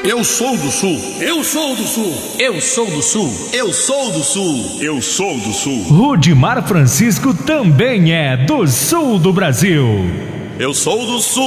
Eu sou do Sul. Eu sou do Sul. Eu sou do Sul. Eu sou do Sul. Eu sou do Sul. Rudimar Francisco também é do Sul do Brasil. Eu sou do Sul.